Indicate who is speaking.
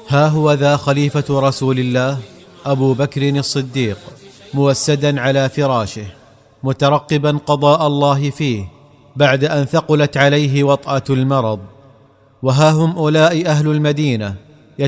Speaker 1: ها هو ذا خليفة رسول الله أبو بكر الصديق موسدا على فراشه مترقبا قضاء الله فيه بعد أن ثقلت عليه وطأة المرض. وها هم أولئك أهل المدينة